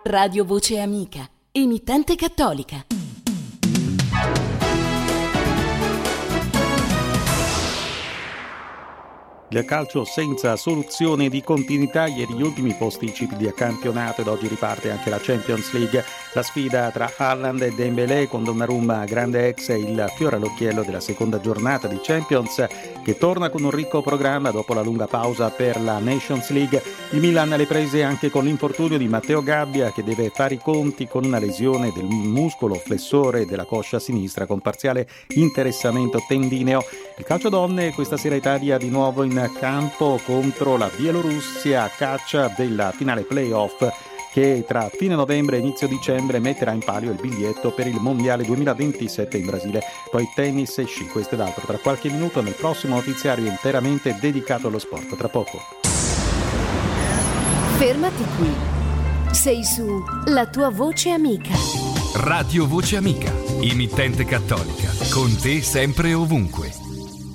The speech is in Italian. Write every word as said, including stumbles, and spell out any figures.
Radio Voce Amica, emittente cattolica. Il calcio senza soluzione di continuità, ieri gli ultimi posticipi di campionato ed oggi riparte anche la Champions League. La sfida tra Haaland e Dembélé, con Donnarumma grande ex, il fiore all'occhiello della seconda giornata di Champions, che torna con un ricco programma dopo la lunga pausa per la Nations League. Il Milan alle prese anche con l'infortunio di Matteo Gabbia, che deve fare i conti con una lesione del muscolo flessore della coscia sinistra con parziale interessamento tendineo. Il calcio donne, questa sera Italia di nuovo in campo contro la Bielorussia a caccia della finale playoff, che tra fine novembre e inizio dicembre metterà in palio il biglietto per il mondiale duemilaventisette in Brasile. Poi tennis e sci, questo ed altro tra qualche minuto nel prossimo notiziario interamente dedicato allo sport. Tra poco. Fermati qui. Sei su La tua voce amica. Radio Voce Amica, emittente cattolica, con te sempre e ovunque.